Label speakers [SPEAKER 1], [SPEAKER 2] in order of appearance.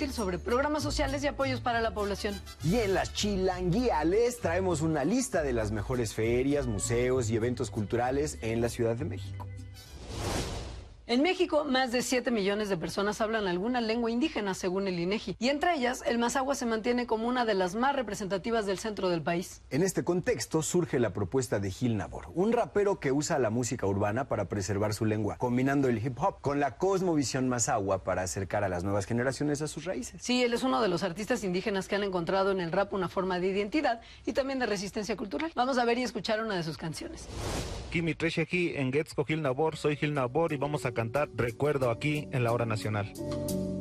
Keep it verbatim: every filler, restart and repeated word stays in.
[SPEAKER 1] infantil sobre programas sociales y apoyos para la población.
[SPEAKER 2] Y en las chilanguiales traemos una lista de las mejores ferias, museos y eventos culturales en la Ciudad de México.
[SPEAKER 1] En México, más de siete millones de personas hablan alguna lengua indígena, según el INEGI. Y entre ellas, el mazahua se mantiene como una de las más representativas del centro del país.
[SPEAKER 2] En este contexto surge la propuesta de Gil Nabor, un rapero que usa la música urbana para preservar su lengua, combinando el hip hop con la cosmovisión mazahua para acercar a las nuevas generaciones a sus raíces.
[SPEAKER 1] Sí, él es uno de los artistas indígenas que han encontrado en el rap una forma de identidad y también de resistencia cultural. Vamos a ver y escuchar una de sus canciones.
[SPEAKER 3] Kimi Treche aquí en Getsko Gil Nabor, soy Gil Nabor y vamos a cantar Recuerdo aquí en la Hora Nacional.